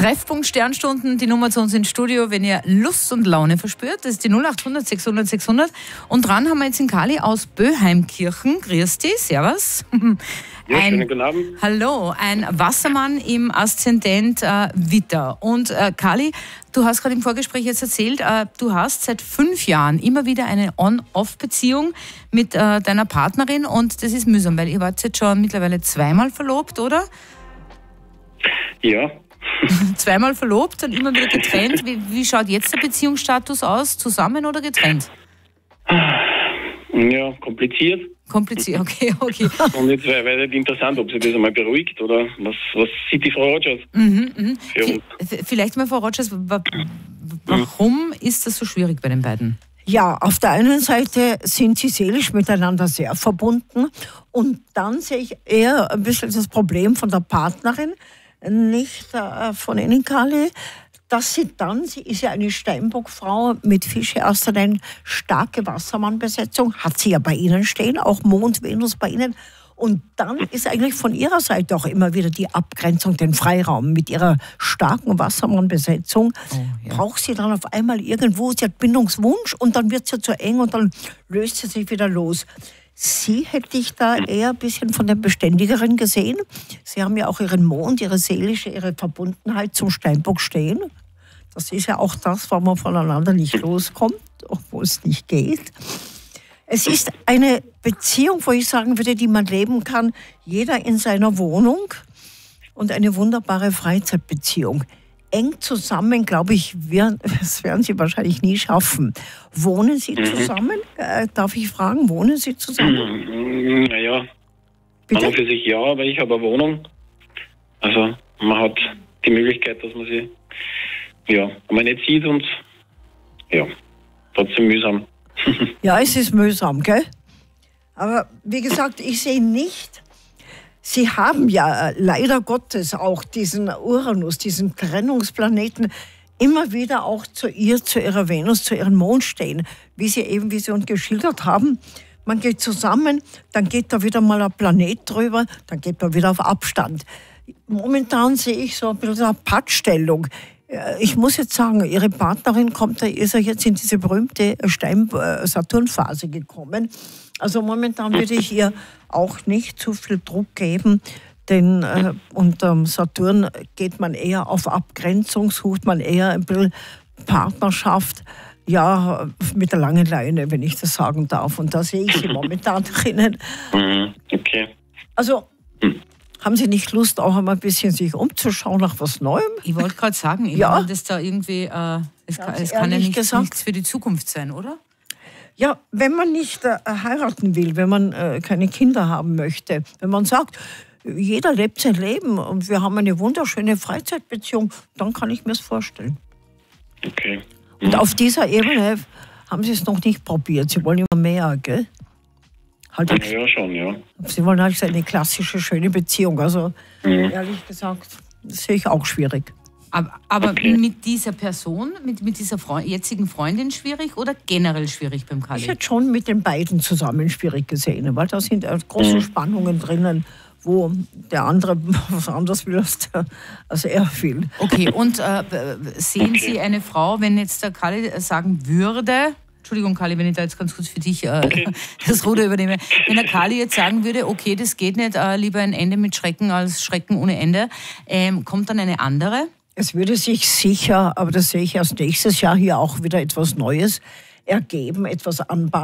Treffpunkt Sternstunden, die Nummer zu uns ins Studio, wenn ihr Lust und Laune verspürt. Das ist die 0800 600 600. Und dran haben wir jetzt den Kali aus Böheimkirchen. Grüß dich, servus. Ja, schönen guten Abend. Hallo, ein Wassermann im Aszendent Widder. Und Kali, du hast gerade im Vorgespräch jetzt erzählt, du hast seit 5 Jahren immer wieder eine On-Off-Beziehung mit deiner Partnerin und das ist mühsam, weil ihr wart jetzt schon mittlerweile 2-mal verlobt, oder? Ja. 2-mal verlobt, dann immer wieder getrennt. Wie schaut jetzt der Beziehungsstatus aus? Zusammen oder getrennt? Ja, kompliziert. Kompliziert, okay. Und jetzt wäre es interessant, ob sie das einmal beruhigt oder was sieht die Frau Rogers? Vielleicht mal, Frau Rogers, warum ist das so schwierig bei den beiden? Ja, auf der einen Seite sind sie seelisch miteinander sehr verbunden und dann sehe ich eher ein bisschen das Problem von der Partnerin, nicht von Ihnen, Kali, dass sie ist ja eine Steinbockfrau mit Fische aus eine starke Wassermannbesetzung, hat sie ja bei Ihnen stehen, auch Mond, Venus bei Ihnen. Und dann ist eigentlich von ihrer Seite auch immer wieder die Abgrenzung, den Freiraum mit ihrer starken Wassermannbesetzung. Braucht sie dann auf einmal irgendwo, sie hat Bindungswunsch und dann wird sie zu eng und dann löst sie sich wieder los. Sie hätte ich da eher ein bisschen von der Beständigeren gesehen. Sie haben ja auch ihren Mond, ihre seelische, ihre Verbundenheit zum Steinbock stehen. Das ist ja auch das, wo man voneinander nicht loskommt, obwohl es nicht geht. Es ist eine Beziehung, wo ich sagen würde, die man leben kann, jeder in seiner Wohnung und eine wunderbare Freizeitbeziehung. Eng zusammen, glaube ich, das werden Sie wahrscheinlich nie schaffen. Wohnen Sie zusammen? Darf ich fragen, wohnen Sie zusammen? Naja, Bitte? aber für sich ja, aber ich habe eine Wohnung. Also man hat die Möglichkeit, dass man sie einmal nicht sieht und trotzdem mühsam. Ja, es ist mühsam, gell? Aber wie gesagt, ich sehe nicht, Sie haben ja leider Gottes auch diesen Uranus, diesen Trennungsplaneten, immer wieder auch zu ihrer Venus, zu ihrem Mond stehen, wie Sie uns geschildert haben. Man geht zusammen, dann geht da wieder mal ein Planet drüber, dann geht man wieder auf Abstand. Momentan sehe ich so ein bisschen eine Pattstellung. Ich muss jetzt sagen, Ihre Partnerin ist ja jetzt in diese berühmte Stein-Saturn-Phase gekommen. Also momentan würde ich ihr auch nicht zu viel Druck geben, denn unter Saturn geht man eher auf Abgrenzung, sucht man eher ein bisschen Partnerschaft, ja, mit der langen Leine, wenn ich das sagen darf. Und da sehe ich sie momentan drinnen. Okay. Also, haben Sie nicht Lust, auch einmal ein bisschen sich umzuschauen nach was Neuem? Ich wollte gerade sagen, das da irgendwie, es kann ja nichts für die Zukunft sein, oder? Ja, wenn man nicht heiraten will, wenn man keine Kinder haben möchte, wenn man sagt, jeder lebt sein Leben und wir haben eine wunderschöne Freizeitbeziehung, dann kann ich mir es vorstellen. Okay. Und auf dieser Ebene haben Sie es noch nicht probiert. Sie wollen immer mehr, gell? Ja, schon, ja. Sie wollen halt eine klassische, schöne Beziehung. Also, ehrlich gesagt, das sehe ich auch schwierig. Aber mit dieser Person, mit dieser jetzigen Freundin schwierig oder generell schwierig beim Kali? Ich hätte schon mit den beiden zusammen schwierig gesehen, weil da sind große Spannungen drinnen, wo der andere was anderes will als er will. Okay, und sehen Sie eine Frau, wenn jetzt der Kali sagen würde, Entschuldigung, Kali, wenn ich da jetzt ganz kurz für dich das Ruder übernehme. Wenn der Kali jetzt sagen würde, okay, das geht nicht, lieber ein Ende mit Schrecken als Schrecken ohne Ende, kommt dann eine andere? Es würde sich sicher, aber das sehe ich erst nächstes Jahr hier auch wieder etwas Neues ergeben, etwas anbauen.